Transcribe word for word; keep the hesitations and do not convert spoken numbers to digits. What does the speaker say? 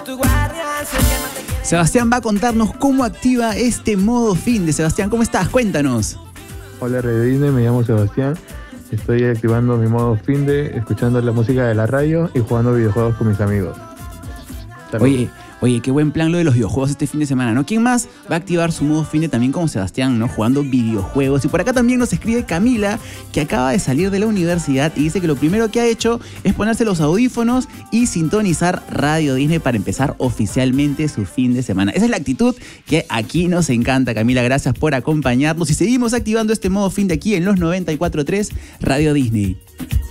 Sebastián va a contarnos cómo activa este modo fin de. Sebastián, ¿cómo estás? Cuéntanos. Hola Radio Disney, me llamo Sebastián. Estoy activando mi modo fin de, escuchando la música de la radio y jugando videojuegos con mis amigos. Salud. Oye, oye, qué buen plan lo de los videojuegos este fin de semana, ¿no? ¿Quién más va a activar su modo fin de también como Sebastián, ¿no? Jugando videojuegos. Y por acá también nos escribe Camila, que acaba de salir de la universidad y dice que lo primero que ha hecho es ponerse los audífonos y sintonizar Radio Disney para empezar oficialmente su fin de semana. Esa es la actitud que aquí nos encanta, Camila. Gracias por acompañarnos y seguimos activando este modo fin de aquí en los noventa y cuatro punto tres Radio Disney.